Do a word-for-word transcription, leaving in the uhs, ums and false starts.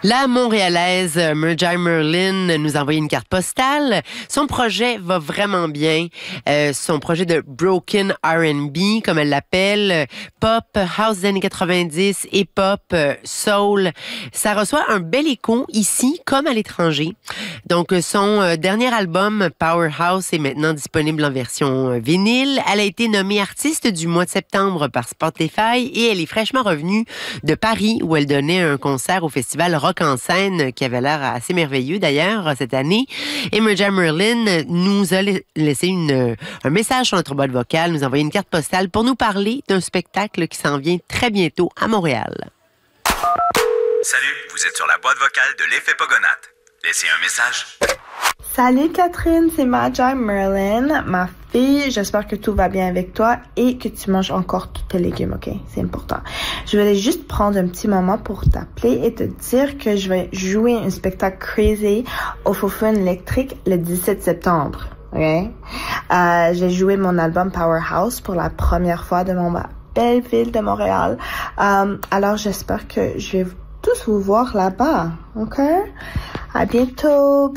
La Montréalaise Merjai Merlin nous a envoyé une carte postale. Son projet va vraiment bien. Euh, son projet de Broken R and B, comme elle l'appelle, pop, house des années quatre-vingt-dix, hip-hop, soul. Ça reçoit un bel écho ici comme à l'étranger. Donc, son dernier album, Powerhouse, est maintenant disponible en version vinyle. Elle a été nommée artiste du mois de septembre par Spotify et elle est fraîchement revenue de Paris où elle donnait un concert au festival Rock en scène qui avait l'air assez merveilleux d'ailleurs cette année. Et Merjai Merlin nous a laissé une, un message sur notre boîte vocale, nous a envoyé une carte postale pour nous parler d'un spectacle qui s'en vient très bientôt à Montréal. Salut, vous êtes sur la boîte vocale de l'Effet Pogonate. Laissez un message. Salut Catherine, c'est Merjai Merlin, ma fille. J'espère que tout va bien avec toi et que tu manges encore tous tes légumes, ok? C'est important. Je voulais juste prendre un petit moment pour t'appeler et te dire que je vais jouer un spectacle crazy au Faux Fun électrique le dix-sept septembre, ok? Euh, j'ai joué mon album Powerhouse pour la première fois de mon belle ville de Montréal. Euh, alors j'espère que je vais tous vous voir là-bas, ok? À bientôt!